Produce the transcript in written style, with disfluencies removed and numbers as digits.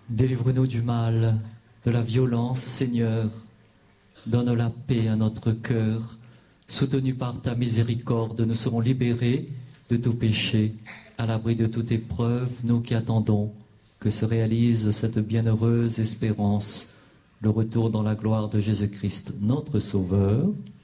Délivre-nous du mal, de la violence, Seigneur. Donne la paix à notre cœur. Soutenus par ta miséricorde, nous serons libérés de tout péché, à l'abri de toute épreuve, nous qui attendons que se réalise cette bienheureuse espérance, le retour dans la gloire de Jésus-Christ, notre Sauveur.